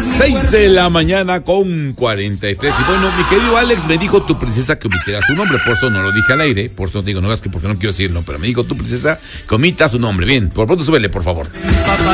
6 de la mañana con 43. Y bueno, mi querido Alex me dijo tu princesa que omitiera su nombre, por eso no lo dije al aire, por eso digo, no es que porque no quiero decirlo, pero me dijo tu princesa que omita su nombre. Bien, por pronto súbele, por favor.